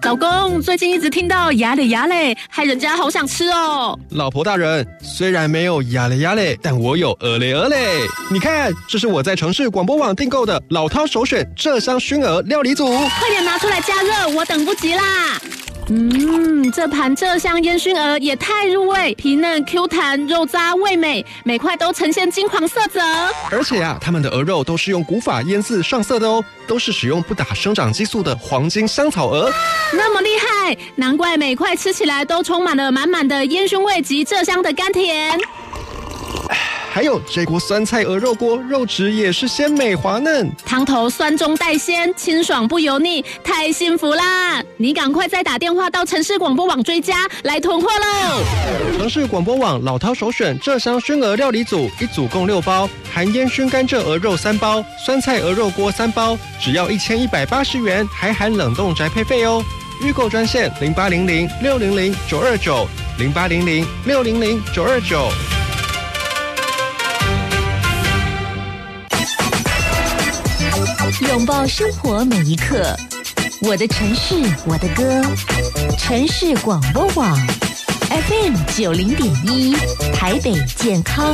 老公，最近一直听到鸭嘞鸭嘞，害人家好想吃哦。 老婆大人，虽然没有鸭嘞鸭嘞，但我有鹅嘞鹅嘞。你看，这是我在城市广播网订购的老饕首选鹧鸯熏鹅料理组， 快点拿出来加热，我等不及啦。这盘鹧鸯烟熏鹅也太入味，皮嫩 Q 弹，肉渣味美，每块都呈现金黄色泽。 而且他们的鹅肉都是用古法腌制上色的哦，都是使用不打生长激素的黄金香草鹅。 那么厉害，难怪每块吃起来都充满了满满的烟熏味及鹧鸯的甘甜。 还有这锅酸菜鹅肉锅，肉质也是鲜美滑嫩， 汤头酸中带鲜，清爽不油腻，太幸福啦！你赶快再打电话到城市广播网追加，来囤货喽！ 城市广播网老饕首选鹧鸯熏鹅料理组，一组共6包，含烟熏甘蔗鹅肉3包，酸菜鹅肉锅3包，只要1180元，还含冷冻宅配费哦。预购专线0800-600-929，0800-600-929。 拥抱生活每一刻，我的城市，我的歌，城市广播网 FM 90.1，台北健康。